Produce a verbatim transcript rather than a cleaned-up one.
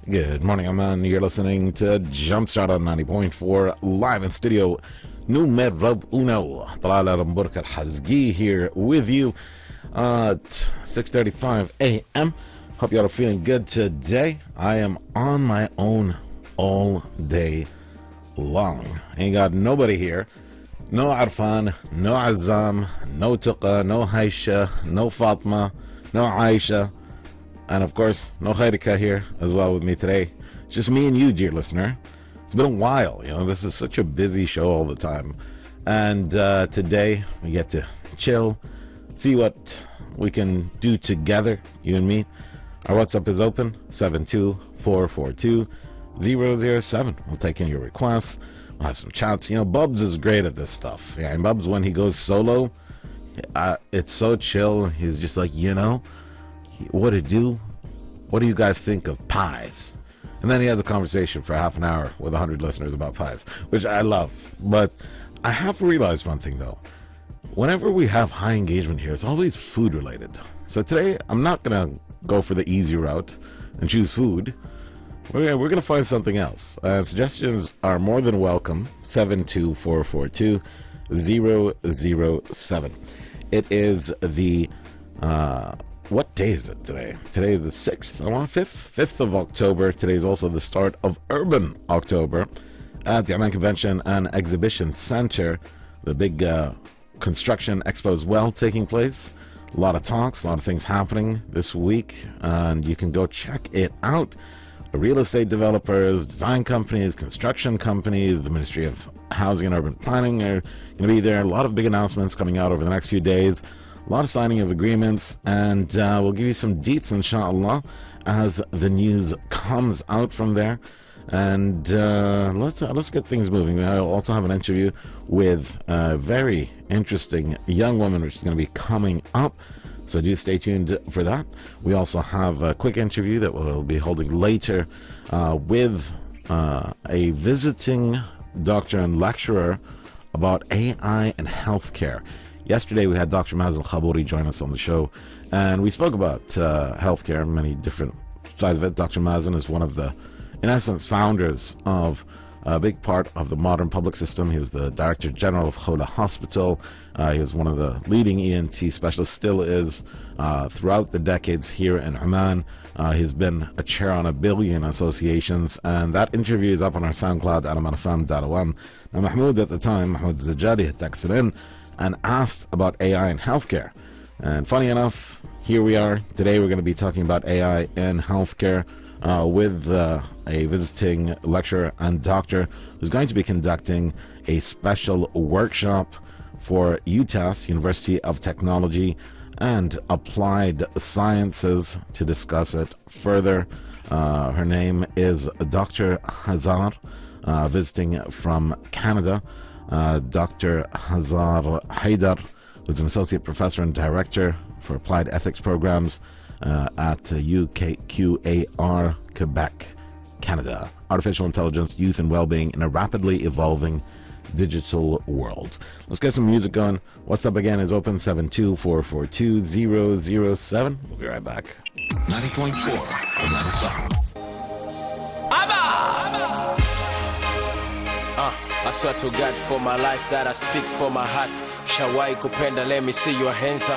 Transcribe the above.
Good morning, Aman. You're listening to Jumpstart on ninety point four, live in studio. Numero uno. Talala Ramburka Hazgi here with you at six thirty-five a.m. Hope y'all are feeling good today. I am on my own all day long. Ain't got nobody here. No Arfan, no Azam, no Tuqa, no Haisha, no Fatma, no Aisha. And of course, no Khairika here as well with me today. It's just me and you, dear listener. It's been a while, you know, this is such a busy show all the time. And uh, today we get to chill, see what we can do together, you and me. Our WhatsApp is open, seven two four four two zero zero seven. We'll take in your requests. We'll have some chats. You know, Bubs is great at this stuff. Yeah, and Bubs, when he goes solo, uh, it's so chill. He's just like, you know, what to do? What do you guys think of pies? And then he has a conversation for half an hour with one hundred listeners about pies, which I love. But I have realized one thing, though. Whenever we have high engagement here, it's always food related. So today, I'm not going to go for the easy route and choose food. We're, we're going to find something else. Uh, suggestions are more than welcome. seven two four four two zero zero seven. It is the... Uh, What day is it today? Today is the sixth, I want fifth, fifth of October. Today is also the start of Urban October at the Amman Convention and Exhibition Center. The big uh, construction expo as well taking place. A lot of talks, a lot of things happening this week, and you can go check it out. Real estate developers, design companies, construction companies, the Ministry of Housing and Urban Planning are going to be there. A lot of big announcements coming out over the next few days. A lot of signing of agreements, and uh, we'll give you some deets, inshallah, as the news comes out from there. And uh, let's uh, let's get things moving. I'll also have an interview with a very interesting young woman, which is going to be coming up. So do stay tuned for that. We also have a quick interview that we'll be holding later uh, with uh, a visiting doctor and lecturer about A I and healthcare. Yesterday, we had Doctor Mazen Khabouri join us on the show, and we spoke about uh, healthcare, many different sides of it. Doctor Mazen is one of the, in essence, founders of a big part of the modern public system. He was the Director General of Khola Hospital. Uh, he was one of the leading E N T specialists, still is, uh, throughout the decades here in Oman. Uh, he's been a chair on a billion associations, and that interview is up on our SoundCloud at aman f m dot o m. Now, Mahmoud at the time, Mahmoud Zajadi, had texted in and asked about A I in healthcare. And funny enough, here we are. Today we're going to be talking about A I in healthcare uh, with uh, a visiting lecturer and doctor who's going to be conducting a special workshop for U T A S, University of Technology and Applied Sciences, to discuss it further. Uh, her name is Doctor Hazar, uh, visiting from Canada. Uh, Doctor Hazar Haidar, who's an associate professor and director for applied ethics programs uh, at U K Q A R, Quebec, Canada. Artificial intelligence, youth, and well-being in a rapidly evolving digital world. Let's get some music going. What's up again is open, seven two four four two zero zero seven. We'll be right back. ninety point four, the ninety-five. Abba! Abba! Uh, I swear to God for my life that I speak for my heart. Shawai kupenda, let me see your hands up.